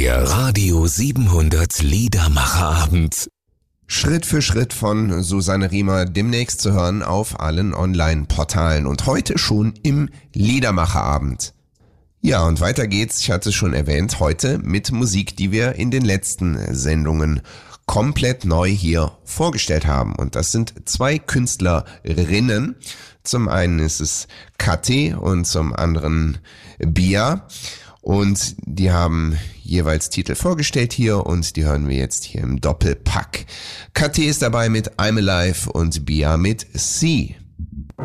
Der Radio 700 Liedermacherabend. Schritt für Schritt von Susanne Riemer, demnächst zu hören auf allen Online-Portalen und heute schon im Liedermacherabend. Ja, und weiter geht's, ich hatte es schon erwähnt, heute mit Musik, die wir in den letzten Sendungen komplett neu hier vorgestellt haben. Und das sind zwei Künstlerinnen. Zum einen ist es KT und zum anderen Bia. Und die haben jeweils Titel vorgestellt hier und die hören wir jetzt hier im Doppelpack. KT ist dabei mit I'm Alive und Bia mit See.